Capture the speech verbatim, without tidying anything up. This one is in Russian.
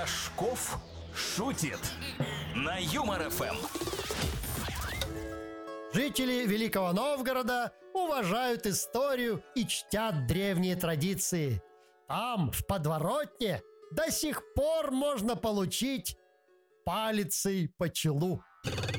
Рожков шутит на Юмор эф эм. Жители Великого Новгорода уважают историю и чтят древние традиции. Там, в подворотне, до сих пор можно получить палицей по челу.